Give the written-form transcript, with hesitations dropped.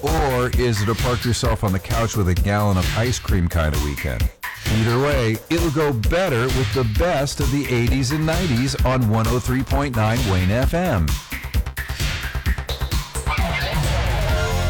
Or is it a park yourself on the couch with a gallon of ice cream kind of weekend? Either way, it'll go better with the best of the 80s and 90s on 103.9 Wayne FM.